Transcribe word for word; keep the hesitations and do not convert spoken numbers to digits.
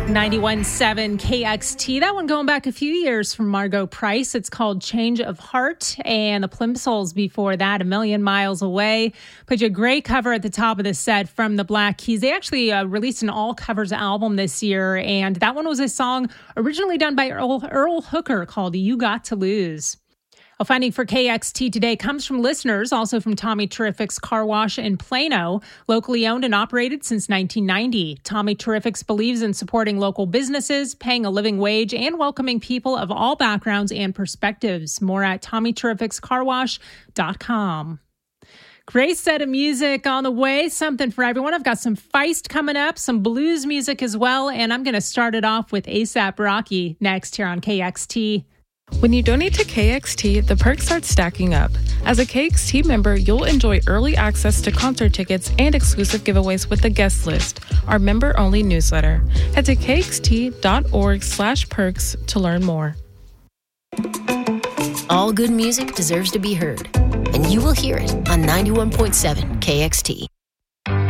ninety-one point seven K X T. That one going back a few years from Margot Price. It's called Change of Heart. And the Plimsouls before that, A Million Miles Away. Put you a great cover at the top of the set from the Black Keys. They actually uh, released an all covers album this year. And that one was a song originally done by Earl, Earl Hooker called You Got to Lose. Well, funding for K X T today comes from listeners, also from Tommy Terrific's Car Wash in Plano, locally owned and operated since nineteen ninety. Tommy Terrific's believes in supporting local businesses, paying a living wage, and welcoming people of all backgrounds and perspectives. More at tommy terrifics car wash dot com. Great set of music on the way, something for everyone. I've got some Feist coming up, some blues music as well, and I'm going to start it off with A$AP Rocky next here on K X T. When you donate to K X T, the perks start stacking up. As a K X T member, you'll enjoy early access to concert tickets and exclusive giveaways with the guest list, our member-only newsletter. Head to kxt.org slash perks to learn more. All good music deserves to be heard, and you will hear it on ninety-one point seven K X T.